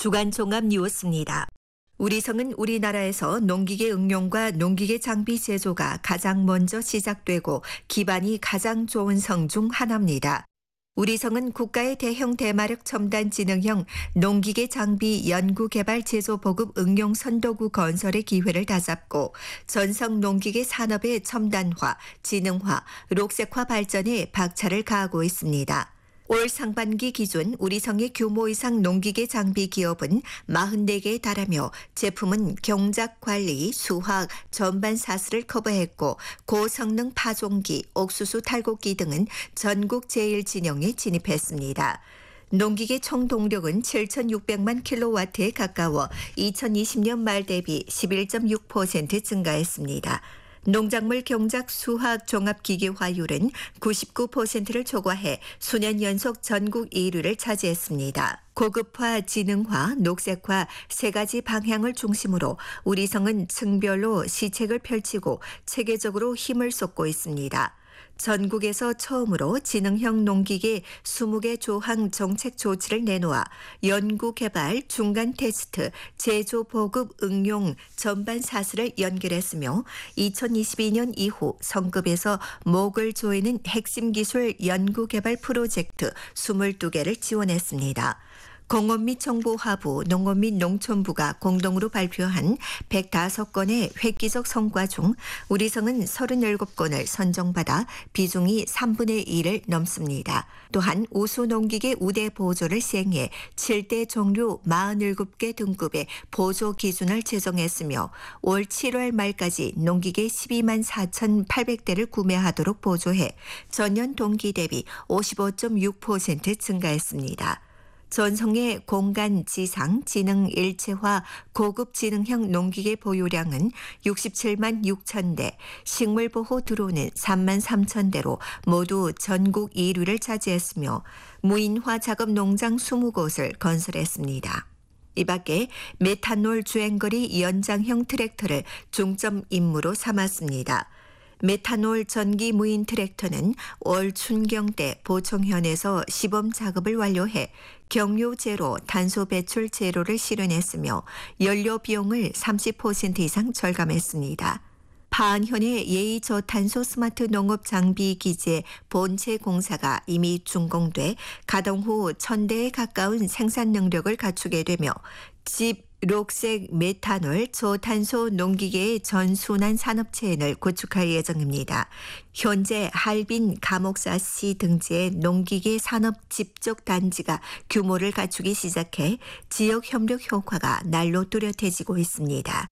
주간 종합 뉴스입니다. 우리성은 우리나라에서 농기계 응용과 농기계 장비 제조가 가장 먼저 시작되고 기반이 가장 좋은 성 중 하나입니다. 우리성은 국가의 대형 대마력 첨단 지능형 농기계 장비 연구 개발 제조 보급 응용 선도구 건설의 기회를 다잡고 전성 농기계 산업의 첨단화, 지능화, 녹색화 발전에 박차를 가하고 있습니다. 올 상반기 기준 우리성의 규모 이상 농기계 장비 기업은 44개에 달하며 제품은 경작 관리, 수학, 전반 사슬을 커버했고 고성능 파종기, 옥수수 탈곡기 등은 전국 제1진영에 진입했습니다. 농기계 총 동력은 7,600만 킬로와트에 가까워 2020년 말 대비 11.6% 증가했습니다. 농작물 경작 수학 종합기계화율은 99%를 초과해 수년 연속 전국 1위를 차지했습니다. 고급화, 지능화, 녹색화 세 가지 방향을 중심으로 우리성은 층별로 시책을 펼치고 체계적으로 힘을 쏟고 있습니다. 전국에서 처음으로 지능형 농기계 20개 조항 정책 조치를 내놓아 연구 개발, 중간 테스트, 제조 보급 응용 전반 사슬을 연결했으며 2022년 이후 성급에서 목을 조이는 핵심 기술 연구 개발 프로젝트 22개를 지원했습니다. 공업 및 정보화부, 농업 및 농촌부가 공동으로 발표한 105건의 획기적 성과 중 우리성은 37건을 선정받아 비중이 3분의 1을 넘습니다. 또한 우수 농기계 우대 보조를 시행해 7대 종류 47개 등급의 보조 기준을 제정했으며 올 7월 말까지 농기계 12만 4,800대를 구매하도록 보조해 전년 동기 대비 55.6% 증가했습니다. 전성의 공간, 지상, 지능 일체화 고급 지능형 농기계 보유량은 67만 6천 대, 식물보호 드론은 3만 3천 대로 모두 전국 1위를 차지했으며 무인화 작업 농장 20곳을 건설했습니다. 이 밖에 메탄올 주행거리 연장형 트랙터를 중점 임무로 삼았습니다. 메탄올 전기 무인 트랙터는 올 춘경 때 보청현에서 시범 작업을 완료해 경유 제로, 탄소 배출 제로를 실현했으며 연료 비용을 30% 이상 절감했습니다. 파안현의 예의 저탄소 스마트 농업 장비 기재 본체 공사가 이미 준공돼 가동 후 1,000대에 가까운 생산 능력을 갖추게 되며 집 녹색 메탄올 저탄소 농기계의 전순환 산업 체인을 구축할 예정입니다. 현재 할빈 감옥사시 등지의 농기계 산업 집적 단지가 규모를 갖추기 시작해 지역 협력 효과가 날로 뚜렷해지고 있습니다.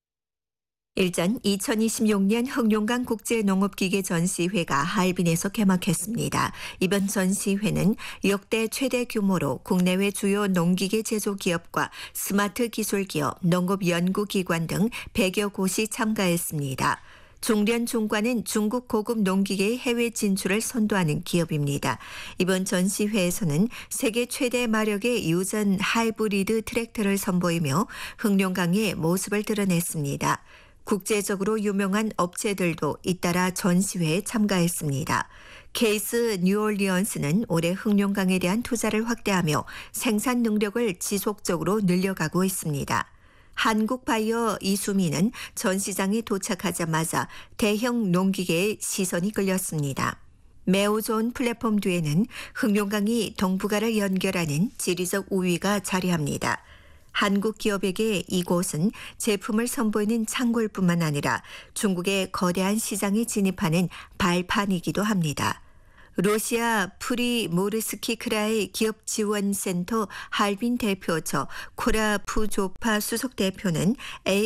일전 2026년 흑룡강 국제농업기계 전시회가 할빈에서 개막했습니다. 이번 전시회는 역대 최대 규모로 국내외 주요 농기계 제조기업과 스마트 기술기업, 농업연구기관 등 100여 곳이 참가했습니다. 중련중과는 중국 고급 농기계의 해외 진출을 선도하는 기업입니다. 이번 전시회에서는 세계 최대 마력의 유전 하이브리드 트랙터를 선보이며 흑룡강의 모습을 드러냈습니다. 국제적으로 유명한 업체들도 잇따라 전시회에 참가했습니다. 케이스 뉴올리언스는 올해 흑룡강에 대한 투자를 확대하며 생산 능력을 지속적으로 늘려가고 있습니다. 한국바이오 이수미는 전시장에 도착하자마자 대형 농기계에 시선이 끌렸습니다. 매우 좋은 플랫폼 뒤에는 흑룡강이 동북아를 연결하는 지리적 우위가 자리합니다. 한국 기업에게 이곳은 제품을 선보이는 창고일뿐만 아니라 중국의 거대한 시장에 진입하는 발판이기도 합니다. 러시아 프리모르스키 크라이 기업지원센터 할빈 대표처 코라푸조파 수석 대표는